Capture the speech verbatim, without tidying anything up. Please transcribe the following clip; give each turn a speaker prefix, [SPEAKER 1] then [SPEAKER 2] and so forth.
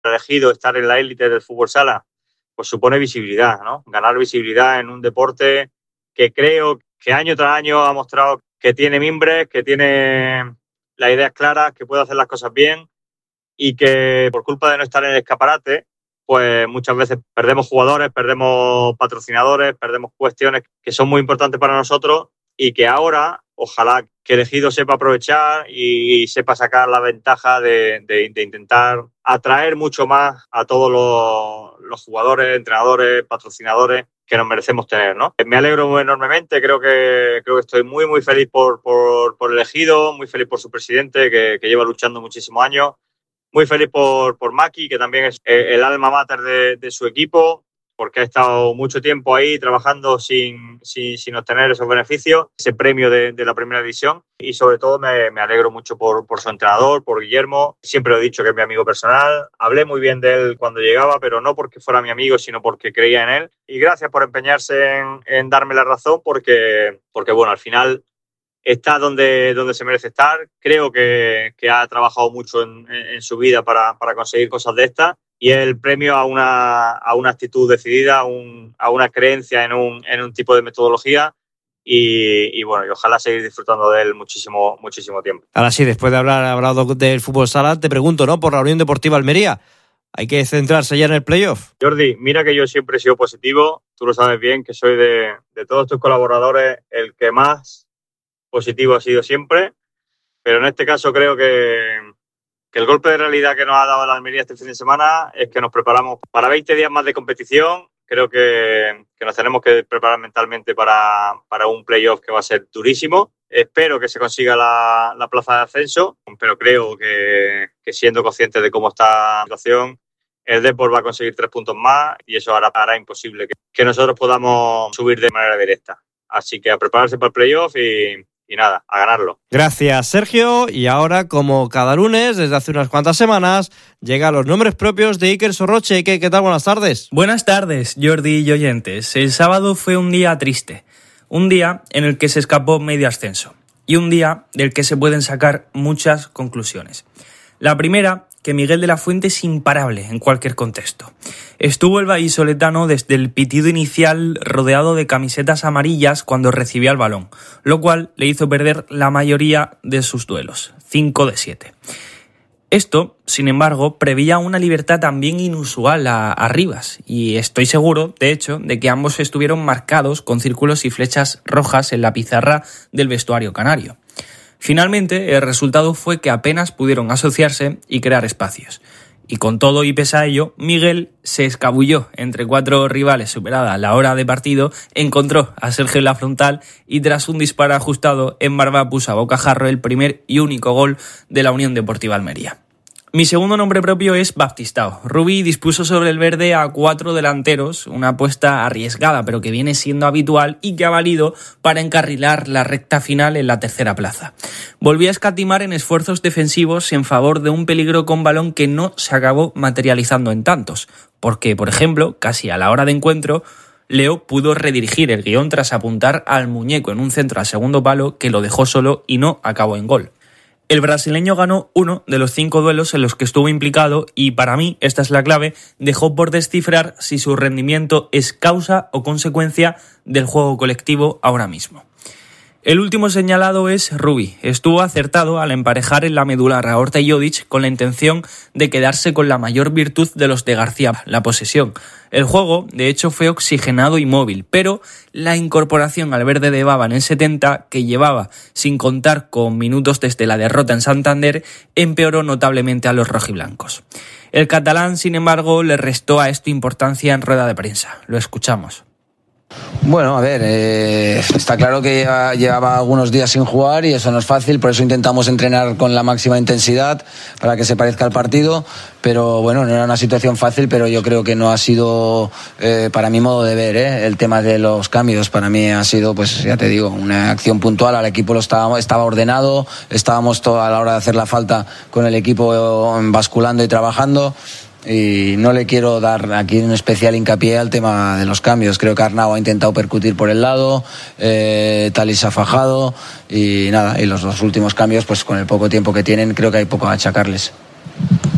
[SPEAKER 1] elegido estar en la élite del fútbol sala, pues supone visibilidad, ¿no? Ganar visibilidad en un deporte que creo que año tras año ha mostrado que tiene mimbres, que tiene las ideas claras, que puede hacer las cosas bien y que por culpa de no estar en el escaparate, pues muchas veces perdemos jugadores, perdemos patrocinadores, perdemos cuestiones que son muy importantes para nosotros y que ahora ojalá que el Ejido sepa aprovechar y sepa sacar la ventaja de, de, de intentar atraer mucho más a todos los, los jugadores, entrenadores, patrocinadores que nos merecemos tener, ¿no? Me alegro enormemente, creo que creo que estoy muy muy feliz por, por, por el Ejido, muy feliz por su presidente que, que lleva luchando muchísimos años, muy feliz por, por Maki, que también es el alma mater de, de su equipo, porque ha estado mucho tiempo ahí trabajando sin, sin, sin obtener esos beneficios, ese premio de, de la primera división. Y sobre todo me, me alegro mucho por, por su entrenador, por Guillermo. Siempre lo he dicho que es mi amigo personal. Hablé muy bien de él cuando llegaba, pero no porque fuera mi amigo, sino porque creía en él. Y gracias por empeñarse en, en darme la razón, porque, porque bueno, al final está donde, donde se merece estar. Creo que, que ha trabajado mucho en, en su vida para, para conseguir cosas de estas. Y el premio a una, a una actitud decidida, a, un, a una creencia en un, en un tipo de metodología y, y bueno, y ojalá seguir disfrutando de él muchísimo, muchísimo tiempo.
[SPEAKER 2] Ahora sí, después de haber hablado del fútbol sala, te pregunto, ¿no? Por la Unión Deportiva Almería, ¿hay que centrarse ya en el playoff?
[SPEAKER 1] Jordi, mira que yo siempre he sido positivo, tú lo sabes bien, que soy de, de todos tus colaboradores el que más positivo ha sido siempre, pero en este caso creo que... que el golpe de realidad que nos ha dado la Almería este fin de semana es que nos preparamos para veinte días más de competición. Creo que, que nos tenemos que preparar mentalmente para, para un playoff que va a ser durísimo. Espero que se consiga la, la plaza de ascenso, pero creo que, que siendo conscientes de cómo está la situación, el Depor va a conseguir tres puntos más y eso hará, hará imposible que, que nosotros podamos subir de manera directa. Así que a prepararse para el playoff y... Y nada, a ganarlo.
[SPEAKER 2] Gracias, Sergio. Y ahora, como cada lunes, desde hace unas cuantas semanas, llegan los nombres propios de Iker Sorroche. Iker, ¿qué tal? Buenas tardes.
[SPEAKER 3] Buenas tardes, Jordi y oyentes. El sábado fue un día triste. Un día en el que se escapó medio ascenso. Y un día del que se pueden sacar muchas conclusiones. La primera, que Miguel de la Fuente es imparable en cualquier contexto. Estuvo el vallisoletano desde el pitido inicial rodeado de camisetas amarillas cuando recibía el balón, lo cual le hizo perder la mayoría de sus duelos, cinco de siete. Esto, sin embargo, preveía una libertad también inusual a, a Rivas, y estoy seguro, de hecho, de que ambos estuvieron marcados con círculos y flechas rojas en la pizarra del vestuario canario. Finalmente, el resultado fue que apenas pudieron asociarse y crear espacios. Y con todo y pese a ello, Miguel se escabulló entre cuatro rivales superada la hora de partido, encontró a Sergio en la frontal y tras un disparo ajustado en barba puso a bocajarro el primer y único gol de la Unión Deportiva Almería. Mi segundo nombre propio es Baptistao. Rubí dispuso sobre el verde a cuatro delanteros, una apuesta arriesgada pero que viene siendo habitual y que ha valido para encarrilar la recta final en la tercera plaza. Volvió a escatimar en esfuerzos defensivos en favor de un peligro con balón que no se acabó materializando en tantos, porque, por ejemplo, casi a la hora de encuentro, Leo pudo redirigir el guión tras apuntar al muñeco en un centro al segundo palo que lo dejó solo y no acabó en gol. El brasileño ganó uno de los cinco duelos en los que estuvo implicado y para mí, esta es la clave, dejó por descifrar si su rendimiento es causa o consecuencia del juego colectivo ahora mismo. El último señalado es Rubí. Estuvo acertado al emparejar en la medular a Horta y Jodic con la intención de quedarse con la mayor virtud de los de García, la posesión. El juego, de hecho, fue oxigenado y móvil, pero la incorporación al verde de Baba en el setenta, que llevaba sin contar con minutos desde la derrota en Santander, empeoró notablemente a los rojiblancos. El catalán, sin embargo, le restó a esto importancia en rueda de prensa. Lo escuchamos.
[SPEAKER 4] Bueno, a ver, eh, está claro que lleva, llevaba algunos días sin jugar y eso no es fácil, por eso intentamos entrenar con la máxima intensidad para que se parezca al partido, pero bueno, no era una situación fácil, pero yo creo que no ha sido, eh, para mi modo de ver, eh, el tema de los cambios, para mí ha sido, pues ya te digo, una acción puntual, al equipo lo estaba, estaba ordenado, estábamos todo a la hora de hacer la falta con el equipo basculando y trabajando. Y no le quiero dar aquí un especial hincapié al tema de los cambios. Creo que Arnau ha intentado percutir por el lado, eh, Talis ha fajado y nada, y los dos últimos cambios, pues con el poco tiempo que tienen, creo que hay poco a achacarles.